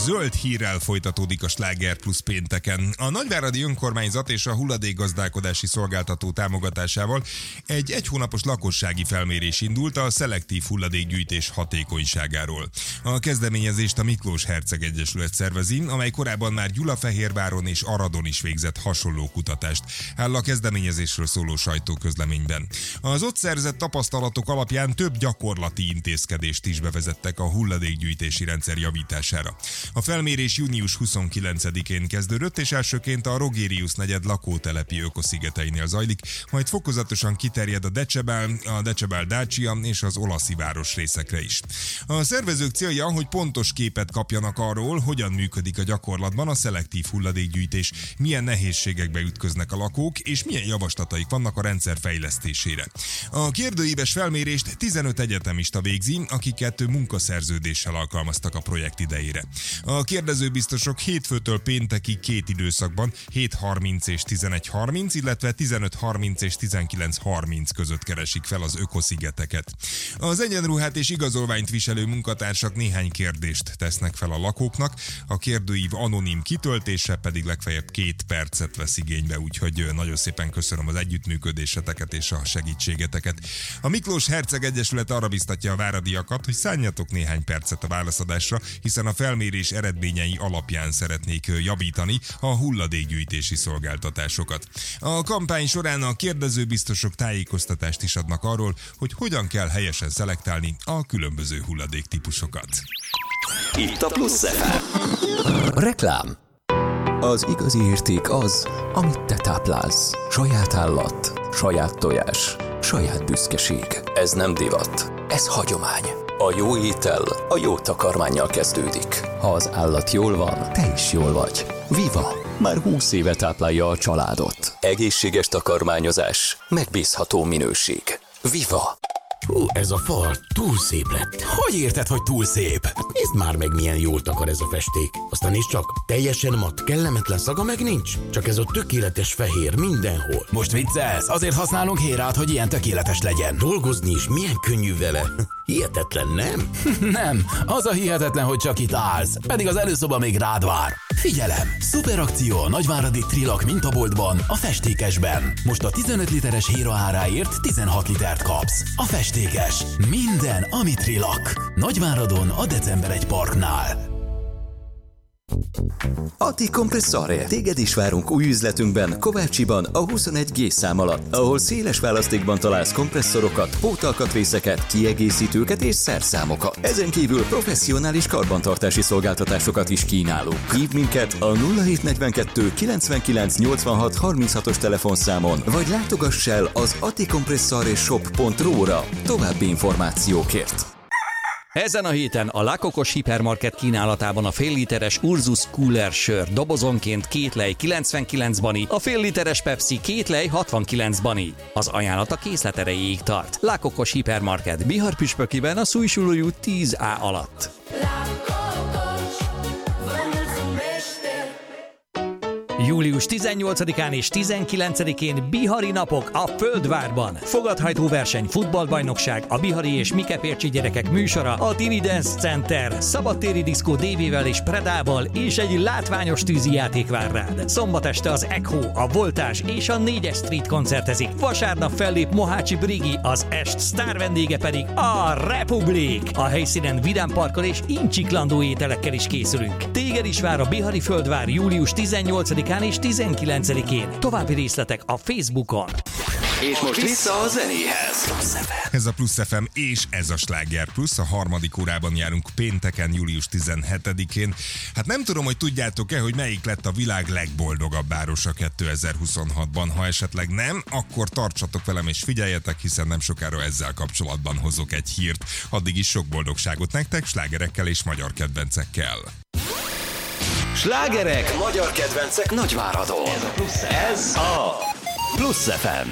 zöld hírrel folytatódik a Sláger Plus pénteken. A Nagyváradi Önkormányzat és a hulladékgazdálkodási szolgáltató támogatásával egy hónapos lakossági felmérés indult a szelektív hulladékgyűjtés hatékonyságáról. A kezdeményezést a Miklós Herceg Egyesület szervezi, amely korábban már Gyulafehérváron és Aradon is végzett hasonló kutatást, áll a kezdeményezésről szóló sajtóközleményben. Az ott szerzett tapasztalatok alapján több gyakorlati intézkedést is bevezettek a hulladékgyűjtési rendszer javítására. A felmérés június 29-én kezdődött, és elsőként a Rogérius negyed lakótelepi ökoszigeteinél zajlik, majd fokozatosan kiterjed a Decebel Dácsia és az olaszi város részekre is. A szervezők célja, hogy pontos képet kapjanak arról, hogyan működik a gyakorlatban a szelektív hulladékgyűjtés, milyen nehézségekbe ütköznek a lakók, és milyen javaslataik vannak a rendszer fejlesztésére. A kérdőíves felmérést 15 egyetemista végzi, akiket munkaszerződéssel alkalmaztak a projekt idejére. A kérdezőbiztosok hétfőtől péntekig két időszakban 7:30 és 11:30, illetve 15:30 és 19:30 között keresik fel az ökoszigeteket. Az egyenruhát és igazolványt viselő munkatársak néhány kérdést tesznek fel a lakóknak, a kérdőív anonim kitöltése pedig legfeljebb 2 percet vesz igénybe, úgyhogy nagyon szépen köszönöm az együttműködéseteket és a segítségeteket. A Miklós Herceg Egyesület arra biztatja a váradiakat, hogy szánjatok néhány percet a válaszadásra, hiszen a felmérés eredményei alapján szeretnék javítani a hulladékgyűjtési szolgáltatásokat. A kampány során a kérdezőbiztosok tájékoztatást is adnak arról, hogy hogyan kell helyesen szelektálni a különböző hulladéktípusokat. Itt a Plusz FM. Reklám. Az igazi érték az, amit te táplálsz. Saját állat, saját tojás, saját büszkeség. Ez nem divat, ez hagyomány. A jó étel a jó takarmánnyal kezdődik. Ha az állat jól van, te is jól vagy. Viva! Már 20 éve táplálja a családot. Egészséges takarmányozás, megbízható minőség. Viva! Ez a fal túl szép lett. Hogy érted, hogy túl szép? Nézd már meg, milyen jól takar ez a festék. Aztán is csak, teljesen mat, kellemetlen szaga meg nincs. Csak ez a tökéletes fehér mindenhol. Most viccelsz? Azért használunk Hérát, hogy ilyen tökéletes legyen. Dolgozni is milyen könnyű vele. Hihetetlen, nem? Nem, az a hihetetlen, hogy csak itt állsz. Pedig az előszoba még rád vár. Figyelem! Szuperakció a Nagyváradi Trilak mintaboltban, a festékesben. Most a 15 literes Héra áráért 16 litert kapsz. A festékes. Minden, ami Trilak. Nagyváradon a December 1 Parknál. Ati Kompresszare. Téged is várunk új üzletünkben, Kovácsiban, a 21G szám alatt, ahol széles választékban találsz kompresszorokat, pótalkatrészeket, kiegészítőket és szerszámokat. Ezen kívül professzionális karbantartási szolgáltatásokat is kínálunk. Hívd minket a 0742 99 86 36-os telefonszámon, vagy látogass el az atikompresszareshop.ru-ra további információkért. Ezen a héten a La Cocos hipermarket kínálatában a fél literes Ursus Cooler sör dobozonként 2 lej 99 bani, a fél literes Pepsi 2 lej 69 bani. Az ajánlat a készlet erejéig tart. La Cocos hipermarket Bihar-püspökiben a Szújsuló út 10A alatt. Július 18-án és 19-én Bihari napok a Földvárban. Fogadhajtóverseny, futballbajnokság, a bihari és mikepércsi gyerekek műsora, a Tini Dance Center, szabadtéri diszkó DV-vel és Predával, és egy látványos tűzijáték vár rád. Szombat este az Echo, a Voltás és a 4-es Street koncertezik. Vasárnap fellép Mohácsi Brigi, az est sztár vendége pedig a Republik. A helyszínen vidámparkkal és incsiklandó ételekkel is készülünk. Téged is vár a Bihari Földvár július 18-án és 19-én. További részletek a Facebookon. És most vissza a zenéhez. Ez a Plusz FM és ez a Sláger Plusz. A harmadik órában járunk pénteken, július 17-én. Hát nem tudom, hogy tudjátok-e, hogy melyik lett a világ legboldogabb városa 2026-ban. Ha esetleg nem, akkor tartsatok velem és figyeljetek, hiszen nem sokára ezzel kapcsolatban hozok egy hírt. Addig is sok boldogságot nektek, slágerekkel és magyar kedvencekkel. Slágerek, magyar kedvencek Nagyváradon. Ez a Plusz FM.